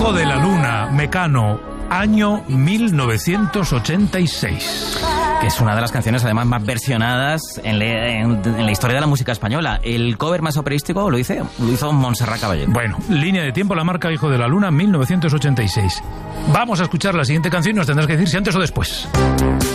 Hijo de la Luna, Mecano, año 1986. Que es una de las canciones además más versionadas en la historia de la música española. El cover más operístico lo hizo Montserrat Caballé. Bueno, línea de tiempo, la marca Hijo de la Luna, 1986. Vamos a escuchar la siguiente canción y nos tendrás que decir si antes o después.